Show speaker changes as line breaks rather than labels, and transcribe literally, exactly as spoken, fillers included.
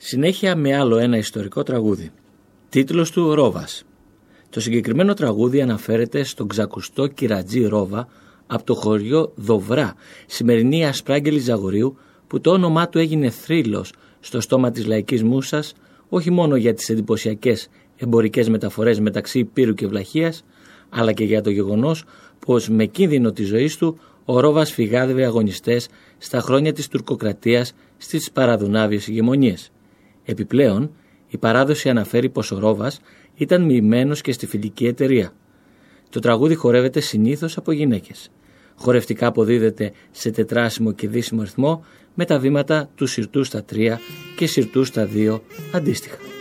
Συνέχεια με άλλο ένα ιστορικό τραγούδι. Τίτλος του Ρόβας. Το συγκεκριμένο τραγούδι αναφέρεται στον ξακουστό Κυρατζή Ρόβα από το χωριό Δοβρά, σημερινή Ασπράγγελη Ζαγορείου, που το όνομά του έγινε θρύλος στο στόμα της λαϊκής μούσας, όχι μόνο για τις εντυπωσιακές εμπορικές μεταφορές μεταξύ Υπήρου και Βλαχίας, αλλά και για το γεγονός πως με κίνδυνο της ζωής του ο Ρόβας φυγάδευε αγωνιστές στα χρόνια της τουρκοκρατίας στις παραδουνάβιες ηγεμονίες. Επιπλέον, η παράδοση αναφέρει πως ο Ρόβας ήταν μοιημένος και στη φιλική εταιρεία. Το τραγούδι χορεύεται συνήθως από γυναίκες. Χορευτικά αποδίδεται σε τετράσιμο και δίσιμο ρυθμό με τα βήματα του συρτού στα τρία και συρτού στα δύο αντίστοιχα.